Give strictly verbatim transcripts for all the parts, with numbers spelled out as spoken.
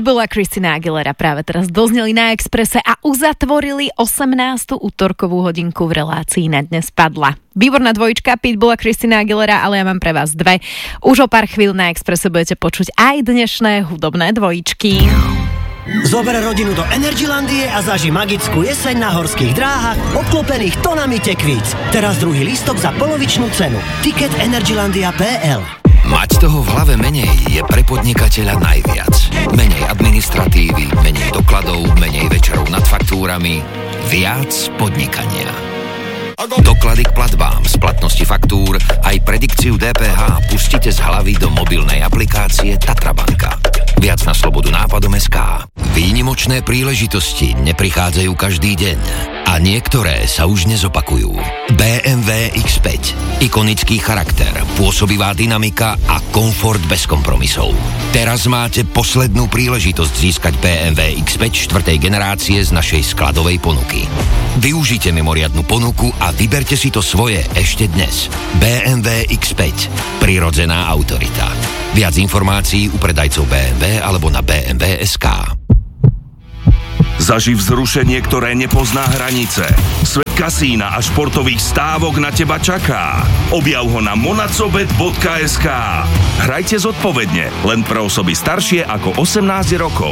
Pitbull a Christina Aguilera práve teraz dozneli na Expresse a uzatvorili osemnástu útorkovú hodinku v relácii Na dnes padla. Výborná dvojička, Pitbull a Christina Aguilera, ale ja mám pre vás dve. Už o pár chvíľ na Expresse budete počuť aj dnešné hudobné dvojičky. Zober rodinu do Energylandie a zaži magickú jeseň na horských dráhach obklopených tonami tekvíc. Teraz druhý lístok za polovičnú cenu. Tiket energylandia bodka es el. Mať toho v hlave menej je pre podnikateľa najviac. Menej administratívy, menej dokladov, menej večerov nad faktúrami, viac podnikania. Doklady k platbám, splatnosti faktúr, aj predikciu dé pé há pustite z hlavy do mobilnej aplikácie Tatra Banka. Viac na slobodu nápadom bodka es ká. Výnimočné príležitosti neprichádzajú každý deň a niektoré sa už nezopakujú. bé em vé iks päť. Ikonický charakter, pôsobivá dynamika a komfort bez kompromisov. Teraz máte poslednú príležitosť získať bé em vé iks päť štvrtej generácie z našej skladovej ponuky. Využite mimoriadnu ponuku a vyberte si to svoje ešte dnes. bé em vé iks päť. Prirodzená autorita. Viac informácií u predajcov bé em vé alebo na bé em vé bodka es ká. Zaži vzrušenie, ktoré nepozná hranice. Svet kasína a športových stávok na teba čaká. Objav ho na monacobet bodka es ká. Hrajte zodpovedne, len pre osoby staršie ako osemnásť rokov.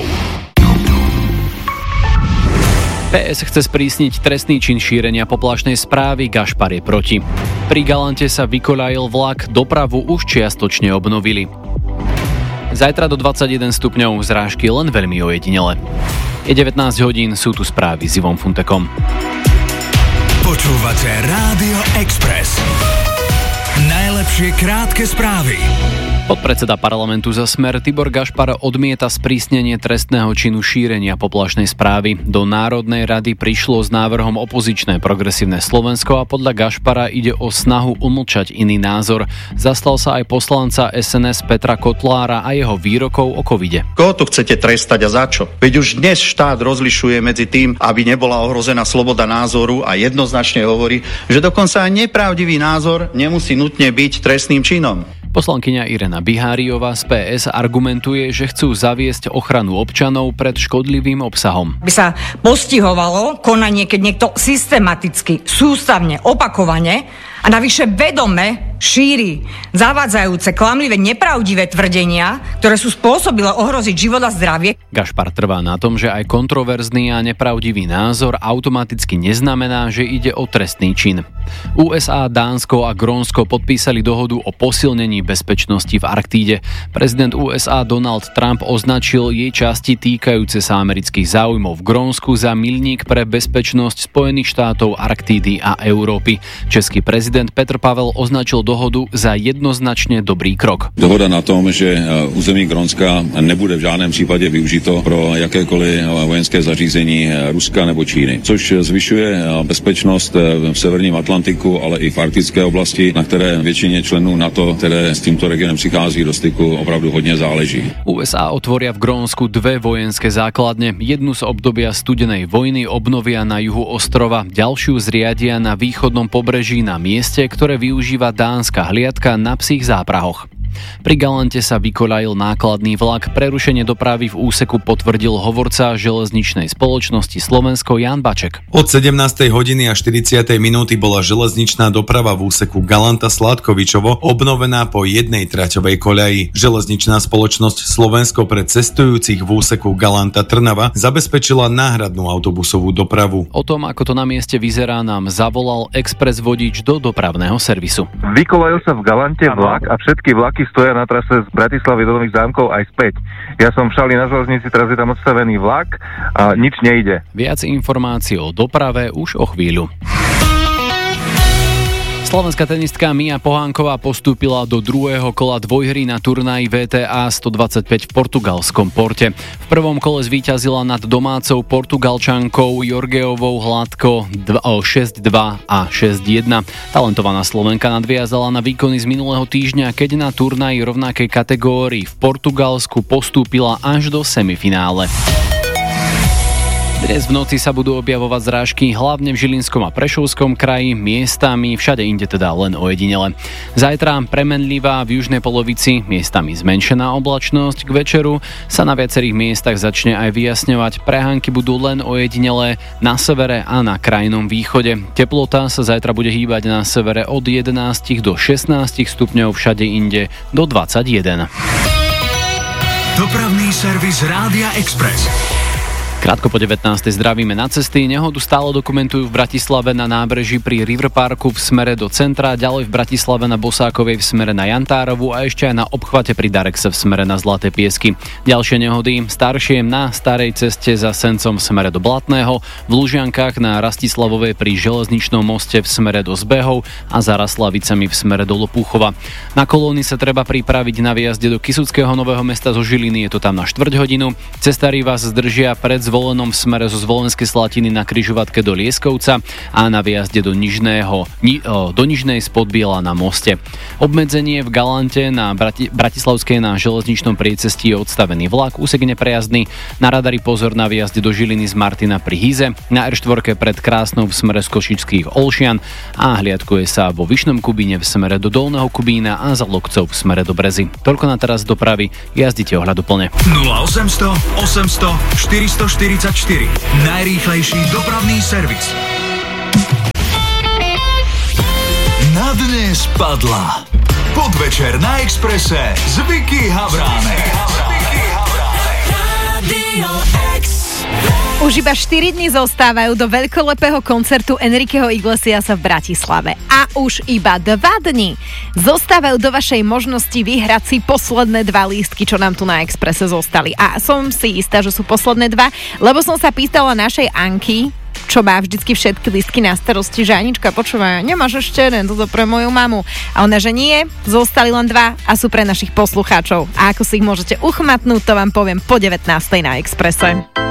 pé es chce sprísniť trestný čin šírenia poplašnej správy, Gašpar je proti. Pri Galante sa vykoľajil vlak, dopravu už čiastočne obnovili. Zajtra do dvadsaťjeden stupňov, zrážky len veľmi ojedinele. Je devätnásť hodín, sú tu správy s Ivom Funtekom. Počúvate Rádio Express. Najlepšie krátke správy. Podpredseda parlamentu za Smer Tibor Gašpar odmieta sprísnenie trestného činu šírenia poplašnej správy. Do Národnej rady prišlo s návrhom opozičné Progresívne Slovensko a podľa Gašpara ide o snahu umlčať iný názor. Zastal sa aj poslanca es en es Petra Kotlára a jeho výrokov o covide. Koho tu chcete trestať a za čo? Veď už dnes štát rozlišuje medzi tým, aby nebola ohrozená sloboda názoru a jednoznačne hovorí, že dokonca aj nepravdivý názor nemusí nutne byť trestným činom. Poslankyňa Irena Biháriová z pé es argumentuje, že chcú zaviesť ochranu občanov pred škodlivým obsahom. By sa postihovalo konanie, keď niekto systematicky, sústavne, opakovane a navyše vedome šíri zavádzajúce, klamlivé, nepravdivé tvrdenia, ktoré sú spôsobile ohroziť život a zdravie. Gašpar trvá na tom, že aj kontroverzný a nepravdivý názor automaticky neznamená, že ide o trestný čin. ú es á, Dánsko a Grónsko podpísali dohodu o posilnení bezpečnosti v Arktíde. Prezident ú es á Donald Trump označil jej časti týkajúce sa amerických záujmov v Grónsku za milník pre bezpečnosť Spojených štátov, Arktídy a Európy. Český prezident Petr Pavel označil dohodu za jednoznačne dobrý krok. Dohoda na tom, že území Grónska nebude v žádném případě využito pro jakékoliv vojenské zařízení Ruska nebo Číny, což zvyšuje bezpečnost v severním Atlantiku, ale i v arktické oblasti, na které většině členů NATO, které s tímto regionem přichází do styku, opravdu hodně záleží. ú es á otvoria v Grónsku dve vojenské základne. Jednu z obdobia studenej vojny obnovia na juhu ostrova, ďalšiu zriadia na východnom pobreží na mieste, ktoré využíva dánska hliadka na psích záprahoch. Pri Galante sa vykoľajil nákladný vlak. Prerušenie dopravy v úseku potvrdil hovorca železničnej spoločnosti Slovensko Ján Baček. Od sedemnástej hodiny a štyridsiatej minúty bola železničná doprava v úseku Galanta Sládkovičovo obnovená po jednej traťovej koľaji. Železničná spoločnosť Slovensko pre cestujúcich v úseku Galanta Trnava zabezpečila náhradnú autobusovú dopravu. O tom, ako to na mieste vyzerá, nám zavolal expres vodič do dopravného servisu. Vykolajil sa v Galante vlak a všetky vlaky stoja na trase z Bratislavy do Nových Zámkov aj späť. Ja som v Šali na železnici, teraz je tam odstavený vlak a nič nejde. Viac informácií o doprave už o chvíľu. Slovenská tenistka Mia Pohánková postúpila do druhého kola dvojhry na turnaji vé té á stodvadsaťpäť v portugalskom Porte. V prvom kole zvíťazila nad domácou Portugalčankou Jorgeovou hladko šesť dva a šesť jedna. Talentovaná Slovenka nadviazala na výkony z minulého týždňa, keď na turnaji rovnakej kategórii v Portugalsku postúpila až do semifinále. Dnes v noci sa budú objavovať zrážky hlavne v Žilinskom a Prešovskom kraji, miestami, všade inde teda len ojedinele. Zajtra premenlivá v južnej polovici, miestami zmenšená oblačnosť. K večeru sa na viacerých miestach začne aj vyjasňovať. Prehánky budú len ojedinelé na severe a na krajnom východe. Teplota sa zajtra bude hýbať na severe od jedenásť do šestnásť stupňov, všade inde do dvadsaťjeden. Dopravný servis Rádia Express. Krátko po devätnástej zdravíme na cesty. Nehodu stále dokumentujú v Bratislave na nábreží pri River Parku v smere do centra, ďalej v Bratislave na Bosákovej v smere na Jantárovu a ešte aj na obchvate pri Darexe v smere na Zlaté Piesky. Ďalšie nehody staršie na starej ceste za Sencom v smere do Blatného, v Lužiankách na Rastislavovej pri železničnom moste v smere do Zbehov a za Raslavicami v smere do Lopúchova. Na kolóny sa treba pripraviť na výjazde do Kysuckého Nového Mesta zo Žiliny, je to tam na štvrť hodinu. Cestári vás zdržia pred Zvolenom v smere zo Zvolenskej Slatiny na križovatke do Lieskovca a na výjazde do Nižného, ni, o, do Nižnej z Podbiela na moste. Obmedzenie v Galante na Brati, Bratislavskej na železničnom priecestí je odstavený vlak, úsek neprejazdný, na radari pozor na výjazde do Žiliny z Martina pri Híze, na er štyri pred Krásnou v smere z Košičských Olšian a hliadkuje sa vo Vyšnom Kubíne v smere do Dolného Kubína a za Lokcov v smere do Brezy. Toľko na teraz dopravy, jazdite ohľaduplne. nula osemsto osemsto štyristo štyridsaťštyri. Najrýchlejší dopravný servis. Na dnes padla. Podvečer na Expresse s Vicky Havránek. Už iba štyri dni zostávajú do veľkolepého koncertu Enriqueho Iglesiasa v Bratislave. A už iba dva dni zostávajú do vašej možnosti vyhrať si posledné dva lístky, čo nám tu na Expresse zostali. A som si istá, že sú posledné dva, lebo som sa pýtala našej Anky, čo má vždycky všetky lístky na starosti, že Anička, počúvaj, nemáš ešte jeden, toto pre moju mamu. A ona, že nie, zostali len dva a sú pre našich poslucháčov. A ako si ich môžete uchmatnúť, to vám poviem po devätnástej na Expresse.